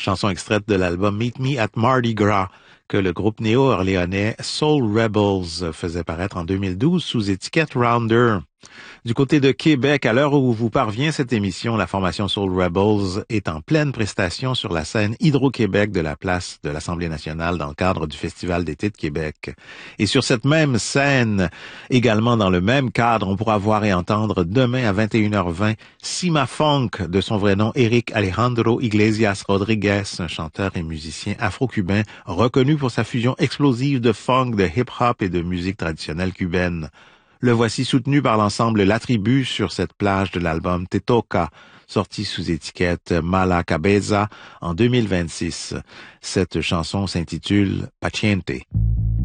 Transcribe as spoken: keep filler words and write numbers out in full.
chanson extraite de l'album Meet Me at Mardi Gras que le groupe néo-orléanais Soul Rebels faisait paraître en deux mille douze sous étiquette Rounder. Du côté de Québec, à l'heure où vous parvient cette émission, la formation Soul Rebels est en pleine prestation sur la scène Hydro-Québec de la place de l'Assemblée nationale dans le cadre du Festival d'été de Québec. Et sur cette même scène, également dans le même cadre, on pourra voir et entendre demain à vingt et une heures vingt Cima Funk, de son vrai nom Eric Alejandro Iglesias Rodriguez, un chanteur et musicien afro-cubain reconnu pour sa fusion explosive de funk, de hip-hop et de musique traditionnelle cubaine. Le voici soutenu par l'ensemble La Tribu sur cette plage de l'album Te Toca, sorti sous étiquette Mala Cabeza en deux mille vingt-six. Cette chanson s'intitule Paciente.